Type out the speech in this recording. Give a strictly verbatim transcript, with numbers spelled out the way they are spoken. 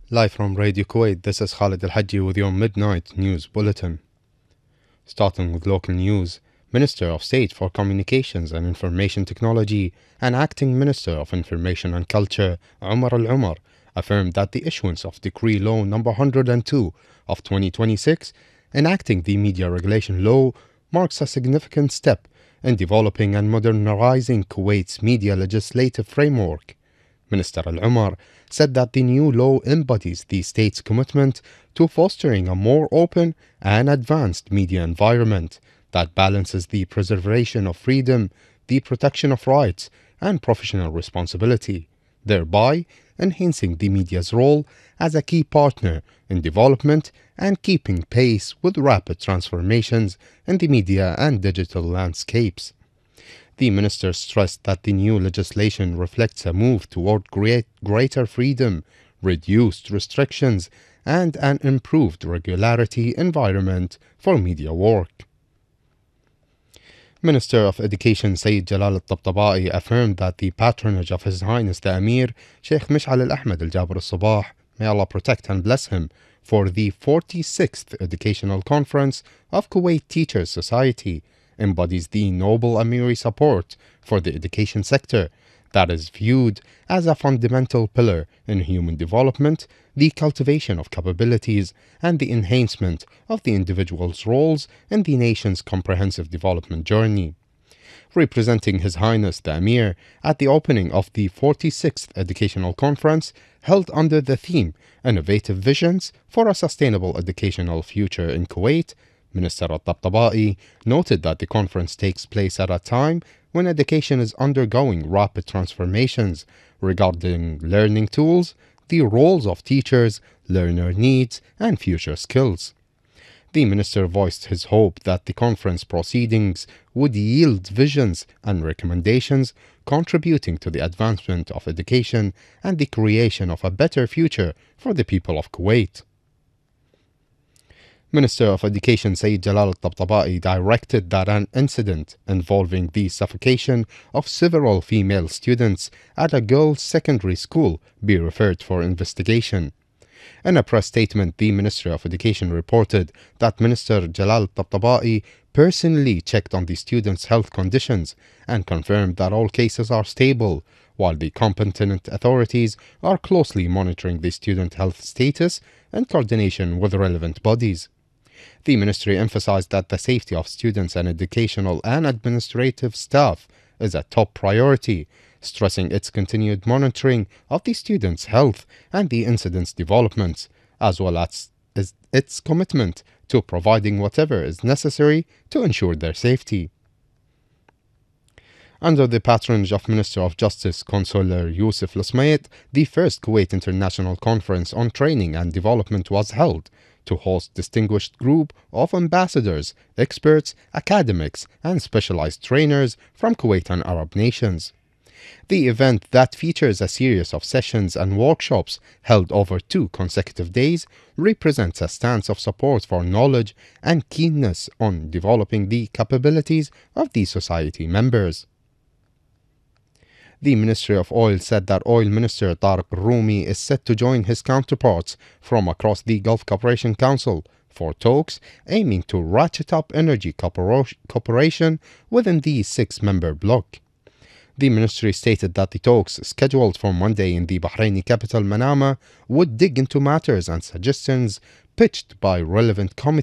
Live from Radio Kuwait, this is Khalid Al-Hajji with your Midnight News Bulletin. Starting with local news, Minister of State for Communications and Information Technology and Acting Minister of Information and Culture, Umar Al-Umar, affirmed that the issuance of Decree Law number one hundred two of twenty twenty-six, enacting the Media Regulation Law, marks a significant step in developing and modernizing Kuwait's media legislative framework. Minister Al-Umar said that the new law embodies the state's commitment to fostering a more open and advanced media environment that balances the preservation of freedom, the protection of rights, and professional responsibility, thereby enhancing the media's role as a key partner in development and keeping pace with rapid transformations in the media and digital landscapes. The minister stressed that the new legislation reflects a move toward great, greater freedom, reduced restrictions, and an improved regularity environment for media work. Minister of Education Sayyid Jalal Al-Tabtabai affirmed that the patronage of His Highness the Emir, Sheikh Mish'al Al-Ahmed Al-Jabr Al-Sabah, may Allah protect and bless him, for the forty-sixth Educational Conference of Kuwait Teachers Society, embodies the noble Amiri support for the education sector that is viewed as a fundamental pillar in human development, the cultivation of capabilities, and the enhancement of the individual's roles in the nation's comprehensive development journey. Representing His Highness the Emir at the opening of the forty-sixth Educational Conference held under the theme Innovative Visions for a Sustainable Educational Future in Kuwait, Minister Al-Tabtabai noted that the conference takes place at a time when education is undergoing rapid transformations regarding learning tools, the roles of teachers, learner needs, and future skills. The minister voiced his hope that the conference proceedings would yield visions and recommendations contributing to the advancement of education and the creation of a better future for the people of Kuwait. Minister of Education Sayyid Jalal Al-Tabtabai directed that an incident involving the suffocation of several female students at a girls' secondary school be referred for investigation. In a press statement, the Ministry of Education reported that Minister Jalal Al-Tabtabai personally checked on the students' health conditions and confirmed that all cases are stable, while the competent authorities are closely monitoring the student health status in coordination with relevant bodies. The ministry emphasized that the safety of students and educational and administrative staff is a top priority, stressing its continued monitoring of the students' health and the incident's developments, as well as its commitment to providing whatever is necessary to ensure their safety. Under the patronage of Minister of Justice Consular Yusuf Lasmayet, the first Kuwait International Conference on Training and Development was held to host distinguished group of ambassadors, experts, academics, and specialized trainers from Kuwait and Arab nations. The event, that features a series of sessions and workshops held over two consecutive days, represents a stance of support for knowledge and keenness on developing the capabilities of the society members. The Ministry of Oil said that Oil Minister Tariq Al-Rumi is set to join his counterparts from across the Gulf Cooperation Council for talks aiming to ratchet up energy cooperation within the six-member bloc. The ministry stated that the talks, scheduled for Monday in the Bahraini capital Manama, would dig into matters and suggestions pitched by relevant committees